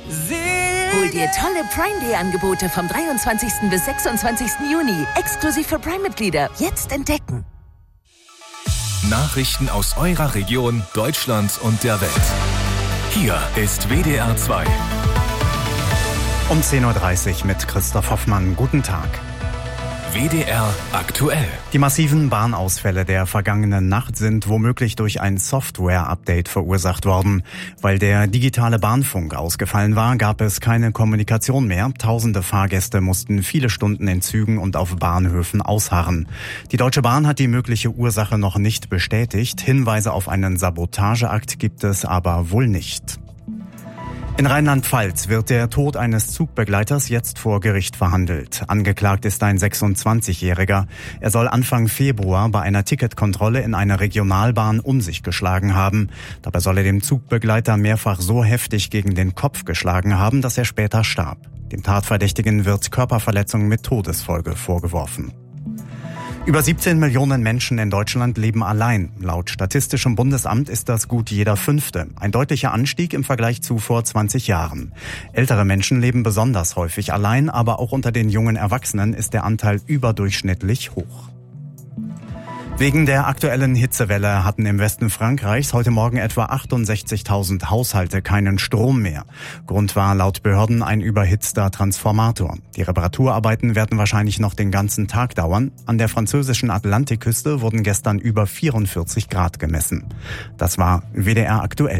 Hol dir tolle Prime Day Angebote vom 23. bis 26. Juni. Exklusiv für Prime-Mitglieder. Jetzt entdecken. Nachrichten aus eurer Region, Deutschland und der Welt. Hier ist WDR 2. Um 10.30 Uhr mit Christoph Hoffmann. Guten Tag. WDR aktuell. Die massiven Bahnausfälle der vergangenen Nacht sind womöglich durch ein Software-Update verursacht worden. Weil der digitale Bahnfunk ausgefallen war, gab es keine Kommunikation mehr. Tausende Fahrgäste mussten viele Stunden in Zügen und auf Bahnhöfen ausharren. Die Deutsche Bahn hat die mögliche Ursache noch nicht bestätigt. Hinweise auf einen Sabotageakt gibt es aber wohl nicht. In Rheinland-Pfalz wird der Tod eines Zugbegleiters jetzt vor Gericht verhandelt. Angeklagt ist ein 26-Jähriger. Er soll Anfang Februar bei einer Ticketkontrolle in einer Regionalbahn um sich geschlagen haben. Dabei soll er dem Zugbegleiter mehrfach so heftig gegen den Kopf geschlagen haben, dass er später starb. Dem Tatverdächtigen wird Körperverletzung mit Todesfolge vorgeworfen. Über 17 Millionen Menschen in Deutschland leben allein. Laut Statistischem Bundesamt ist das gut jeder Fünfte. Ein deutlicher Anstieg im Vergleich zu vor 20 Jahren. Ältere Menschen leben besonders häufig allein, aber auch unter den jungen Erwachsenen ist der Anteil überdurchschnittlich hoch. Wegen der aktuellen Hitzewelle hatten im Westen Frankreichs heute Morgen etwa 68.000 Haushalte keinen Strom mehr. Grund war laut Behörden ein überhitzter Transformator. Die Reparaturarbeiten werden wahrscheinlich noch den ganzen Tag dauern. An der französischen Atlantikküste wurden gestern über 44 Grad gemessen. Das war WDR aktuell.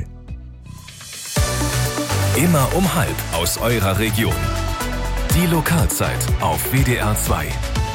Immer um 12:30 aus eurer Region. Die Lokalzeit auf WDR 2.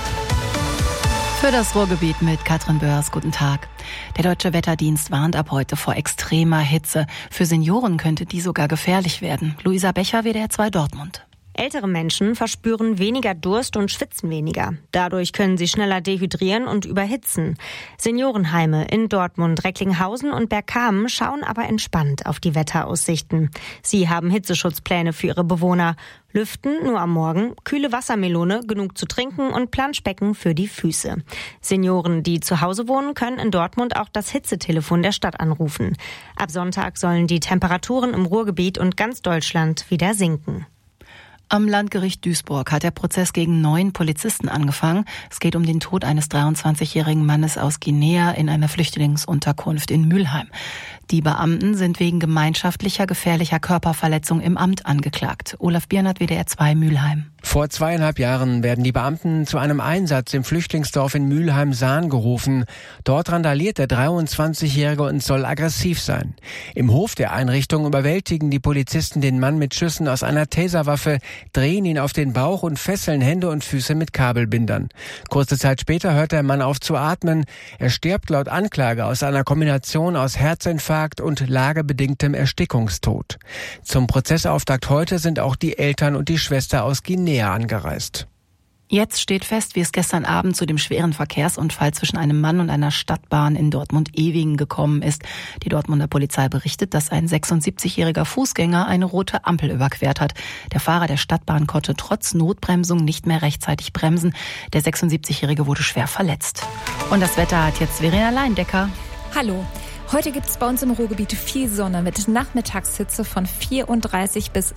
Für das Ruhrgebiet mit Katrin Börs. Guten Tag. Der Deutsche Wetterdienst warnt ab heute vor extremer Hitze. Für Senioren könnte die sogar gefährlich werden. Luisa Becher, WDR 2 Dortmund. Ältere Menschen verspüren weniger Durst und schwitzen weniger. Dadurch können sie schneller dehydrieren und überhitzen. Seniorenheime in Dortmund, Recklinghausen und Bergkamen schauen aber entspannt auf die Wetteraussichten. Sie haben Hitzeschutzpläne für ihre Bewohner. Lüften nur am Morgen, kühle Wassermelone, genug zu trinken und Planschbecken für die Füße. Senioren, die zu Hause wohnen, können in Dortmund auch das Hitzetelefon der Stadt anrufen. Ab Sonntag sollen die Temperaturen im Ruhrgebiet und ganz Deutschland wieder sinken. Am Landgericht Duisburg hat der Prozess gegen 9 Polizisten angefangen. Es geht um den Tod eines 23-jährigen Mannes aus Guinea in einer Flüchtlingsunterkunft in Mülheim. Die Beamten sind wegen gemeinschaftlicher gefährlicher Körperverletzung im Amt angeklagt. Olaf Biernert, WDR 2 Mülheim. Vor 2,5 Jahren werden die Beamten zu einem Einsatz im Flüchtlingsdorf in Mülheim-Sahn gerufen. Dort randaliert der 23-Jährige und soll aggressiv sein. Im Hof der Einrichtung überwältigen die Polizisten den Mann mit Schüssen aus einer Taserwaffe, drehen ihn auf den Bauch und fesseln Hände und Füße mit Kabelbindern. Kurze Zeit später hört der Mann auf zu atmen. Er stirbt laut Anklage aus einer Kombination aus Herzinfarkt und lagebedingtem Erstickungstod. Zum Prozessauftakt heute sind auch die Eltern und die Schwester aus Guinea angereist. Jetzt steht fest, wie es gestern Abend zu dem schweren Verkehrsunfall zwischen einem Mann und einer Stadtbahn in Dortmund-Ewingen gekommen ist. Die Dortmunder Polizei berichtet, dass ein 76-jähriger Fußgänger eine rote Ampel überquert hat. Der Fahrer der Stadtbahn konnte trotz Notbremsung nicht mehr rechtzeitig bremsen. Der 76-jährige wurde schwer verletzt. Und das Wetter hat jetzt Verena Leindecker. Hallo. Heute gibt es bei uns im Ruhrgebiet viel Sonne mit Nachmittagshitze von 34 bis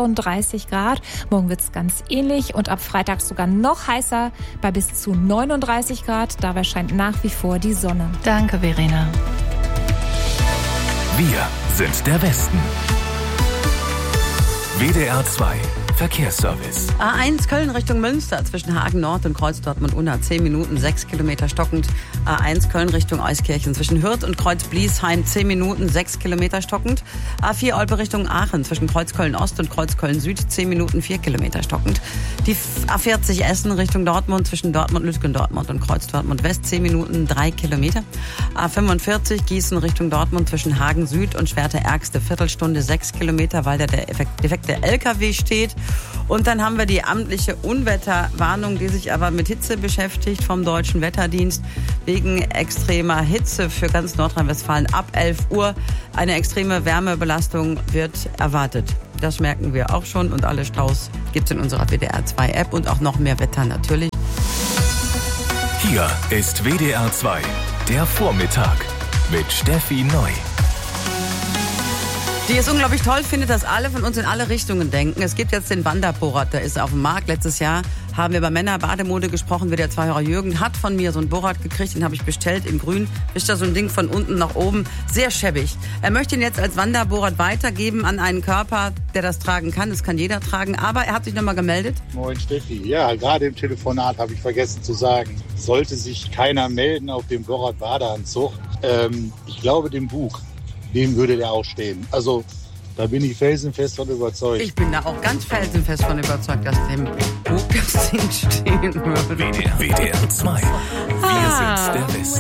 36 Grad. Morgen wird es ganz ähnlich und ab Freitag sogar noch heißer bei bis zu 39 Grad. Dabei scheint nach wie vor die Sonne. Danke, Verena. Wir sind der Westen. WDR 2 Verkehrsservice. A1 Köln Richtung Münster zwischen Hagen Nord und Kreuz Dortmund-Unna 10 Minuten, 6 Kilometer stockend. A1 Köln Richtung Euskirchen zwischen Hürth und Kreuz Bliesheim 10 Minuten, 6 Kilometer stockend. A4 Olpe Richtung Aachen zwischen Kreuz Köln Ost und Kreuz Köln Süd 10 Minuten, 4 Kilometer stockend. Die A40 Essen Richtung Dortmund zwischen Dortmund-Lütgen Dortmund und Kreuz Dortmund West 10 Minuten, 3 Kilometer. A45 Gießen Richtung Dortmund zwischen Hagen Süd und Schwerte-Ärgste Viertelstunde, 6 Kilometer, weil da der defekte LKW steht. Und dann haben wir die amtliche Unwetterwarnung, die sich aber mit Hitze beschäftigt vom Deutschen Wetterdienst. Wegen extremer Hitze für ganz Nordrhein-Westfalen ab 11 Uhr. Eine extreme Wärmebelastung wird erwartet. Das merken wir auch schon und alle Staus gibt es in unserer WDR 2 App und auch noch mehr Wetter natürlich. Hier ist WDR 2, der Vormittag mit Steffi Neu. Die es unglaublich toll findet, dass alle von uns in alle Richtungen denken. Es gibt jetzt den Wanderbohrrad, der ist auf dem Markt. Letztes Jahr haben wir über Männer-Bademode gesprochen. Der 2-Hörer Jürgen hat von mir so einen Bohrrad gekriegt, den habe ich bestellt in grün. Ist da so ein Ding von unten nach oben, sehr schäbig. Er möchte ihn jetzt als Wanderbohrrad weitergeben an einen Körper, der das tragen kann. Das kann jeder tragen, aber er hat sich nochmal gemeldet. Moin Steffi, ja, gerade im Telefonat habe ich vergessen zu sagen, sollte sich keiner melden auf dem Bohrrad-Badeanzug. Ich glaube, dem Bug, dem würde der auch stehen. Also da bin ich felsenfest von überzeugt. Ich bin da auch ganz felsenfest von überzeugt, dass dem Bug das Ding stehen würde. WDR 2. Wir sind der Westen.